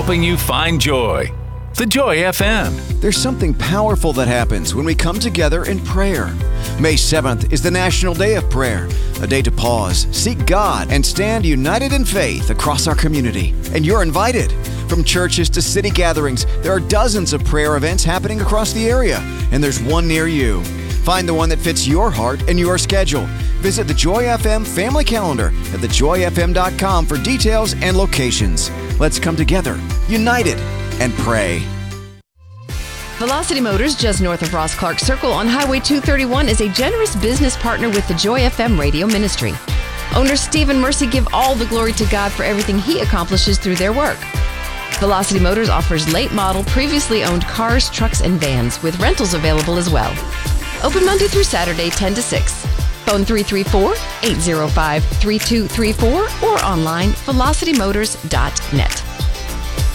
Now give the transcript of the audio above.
helping you find joy. The Joy FM. There's something powerful that happens when we come together in prayer. May 7th is the National Day of Prayer, a day to pause, seek God, and stand united in faith across our community. And you're invited. From churches to city gatherings, there are dozens of prayer events happening across the area, and there's one near you. Find the one that fits your heart and your schedule. Visit the Joy FM family calendar at thejoyfm.com for details and locations. Let's come together, united, and pray. Velocity Motors, just north of Ross Clark Circle on Highway 231, is a generous business partner with the Joy FM radio ministry. Owner Steve and Mercy give all the glory to God for everything He accomplishes through their work. Velocity Motors offers late model, previously owned cars, trucks, and vans, with rentals available as well. Open Monday through Saturday, 10 to 6. Phone 334-805-3234 or online velocitymotors.net.